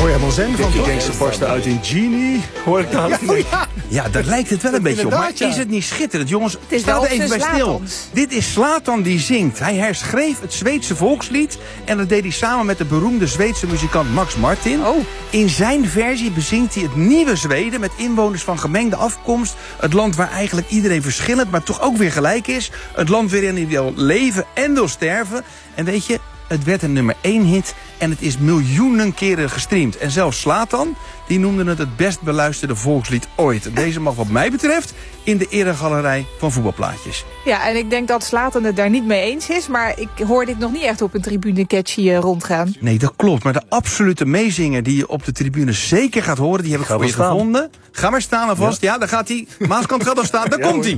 helemaal zen van. Die gangstervasten uit in Genie, hoor ik dan. Ja, daar lijkt het wel een beetje op. Maar is het niet schitterend, jongens? Sta er even bij stil. Dit is Zlatan die zingt. Hij herschreef het Zweedse volkslied. En dat deed hij samen met de beroemde Zweedse muzikant Max Martin. In zijn versie bezingt hij het nieuwe Zweden met inwoners van gemengde afkomst. Het land waar eigenlijk iedereen verschillend, maar toch ook weer gelijk is. Het land waarin hij wil leven en wil sterven. En weet je, het werd een nummer 1 hit en het is miljoenen keren gestreamd. En zelfs Zlatan, die noemde het best beluisterde volkslied ooit. Deze mag wat mij betreft in de eregalerij van voetbalplaatjes. Ja, en ik denk dat Zlatan het daar niet mee eens is. Maar ik hoor dit nog niet echt op een tribune catchy rondgaan. Nee, dat klopt. Maar de absolute meezinger die je op de tribune zeker gaat horen, die heb ik voor je gevonden. Ga maar staan alvast. Ja, daar gaat hij. Maaskant gaat al staan. Daar komt hij.